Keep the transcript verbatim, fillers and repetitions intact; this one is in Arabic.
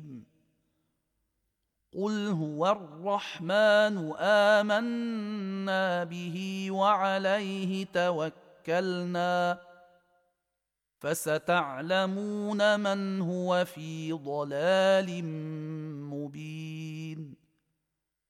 الرجيم قل هو الرحمن آمنا به وعليه توكلنا فستعلمون من هو في ضلال مبين